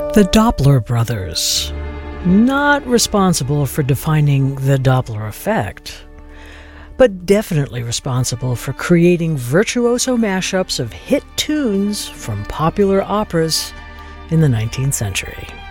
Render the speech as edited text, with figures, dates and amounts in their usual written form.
The Doppler brothers. Not responsible for defining the Doppler effect, but definitely responsible for creating virtuoso mashups of hit tunes from popular operas in the 19th century.